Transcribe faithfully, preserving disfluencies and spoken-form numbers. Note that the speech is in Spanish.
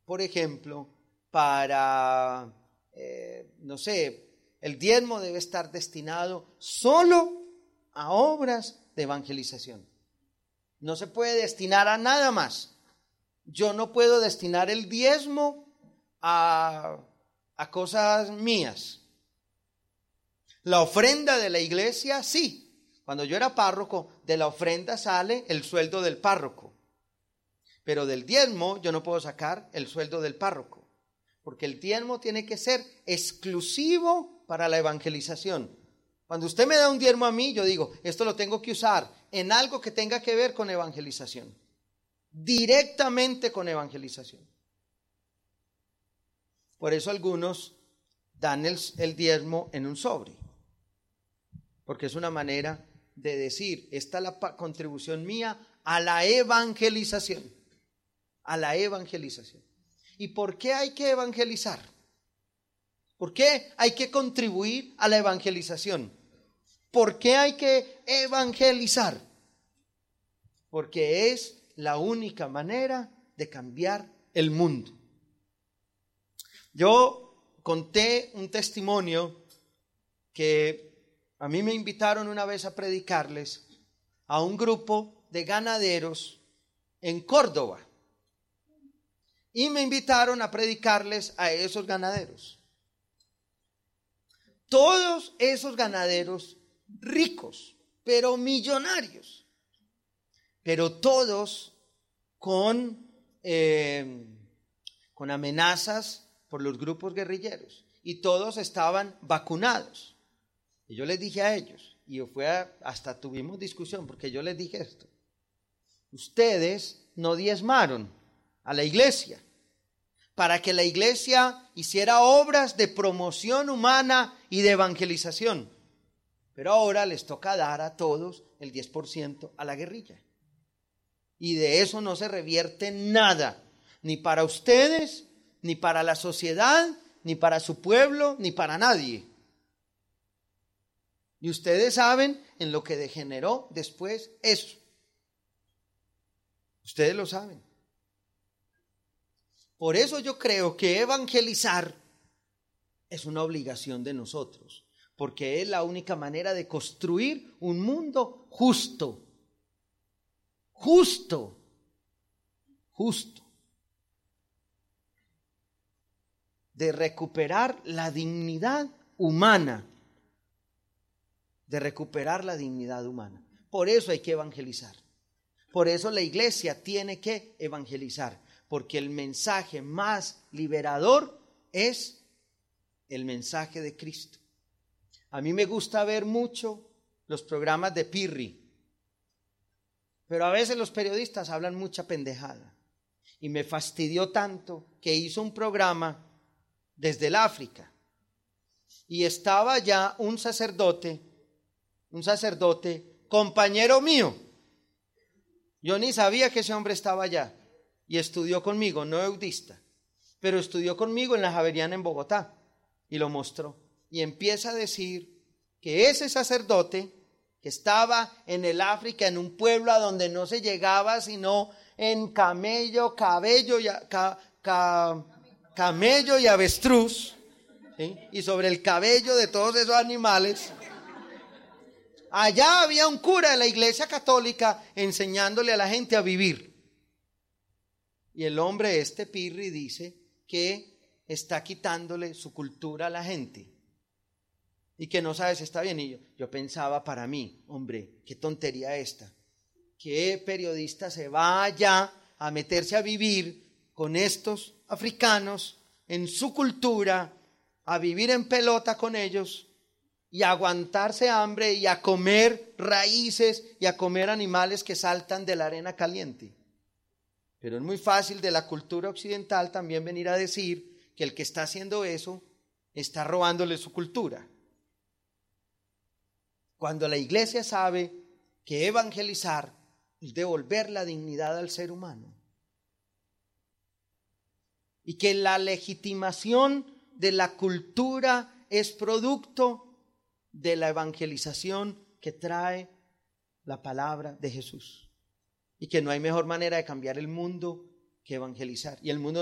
por ejemplo, para, eh, no sé, el diezmo debe estar destinado solo a obras de evangelización. No se puede destinar a nada más. Yo no puedo destinar el diezmo a, a cosas mías. La ofrenda de la iglesia, sí. Cuando yo era párroco, de la ofrenda sale el sueldo del párroco. Pero del diezmo yo no puedo sacar el sueldo del párroco. Porque el diezmo tiene que ser exclusivo para la evangelización. Cuando usted me da un diezmo a mí, yo digo, esto lo tengo que usar en algo que tenga que ver con evangelización. Directamente con evangelización. Por eso algunos dan el, el diezmo en un sobre. Porque es una manera de decir, esta es la contribución mía a la evangelización. A la evangelización. ¿Y por qué hay que evangelizar? ¿Por qué hay que contribuir a la evangelización? ¿Por qué hay que evangelizar? Porque es la única manera de cambiar el mundo. Yo conté un testimonio que a mí me invitaron una vez a predicarles a un grupo de ganaderos en Córdoba. Y me invitaron a predicarles a esos ganaderos. Todos esos ganaderos ricos, pero millonarios. Pero todos con, eh, con amenazas por los grupos guerrilleros. Y todos estaban vacunados. Y yo les dije a ellos, y fue a, hasta tuvimos discusión, porque yo les dije esto. Ustedes no diezmaron a la iglesia para que la iglesia hiciera obras de promoción humana y de evangelización. Pero ahora les toca dar a todos el diez por ciento a la guerrilla. Y de eso no se revierte nada, ni para ustedes, ni para la sociedad, ni para su pueblo, ni para nadie. Y ustedes saben en lo que degeneró después eso. Ustedes lo saben. Por eso yo creo que evangelizar es una obligación de nosotros, porque es la única manera de construir un mundo justo. Justo. Justo. De recuperar la dignidad humana. De recuperar la dignidad humana. Por eso hay que evangelizar. Por eso la iglesia tiene que evangelizar. Porque el mensaje más liberador es el mensaje de Cristo. A mí me gusta ver mucho los programas de Pirri. Pero a veces los periodistas hablan mucha pendejada. Y me fastidió tanto que hizo un programa desde el África. Y estaba ya un sacerdote, un sacerdote, compañero mío. Yo ni sabía que ese hombre estaba allá. Y estudió conmigo, no eudista, pero estudió conmigo en la Javeriana en Bogotá. Y lo mostró. Y empieza a decir que ese sacerdote que estaba en el África, en un pueblo a donde no se llegaba sino en camello, cabello y a, ca, ca, camello y avestruz, ¿sí? Y sobre el cabello de todos esos animales, allá había un cura de la Iglesia Católica enseñándole a la gente a vivir. Y el hombre este Pirri dice que está quitándole su cultura a la gente y que no sabe si está bien. Y yo, yo pensaba para mí, hombre, qué tontería esta. ¿Qué periodista se vaya a meterse a vivir con estos africanos en su cultura, a vivir en pelota con ellos y a aguantarse hambre y a comer raíces y a comer animales que saltan de la arena caliente? Pero es muy fácil de la cultura occidental también venir a decir que el que está haciendo eso está robándole su cultura. Cuando la iglesia sabe que evangelizar es devolver la dignidad al ser humano. Y que la legitimación de la cultura es producto de la evangelización que trae la palabra de Jesús. Y que no hay mejor manera de cambiar el mundo que evangelizar. Y el mundo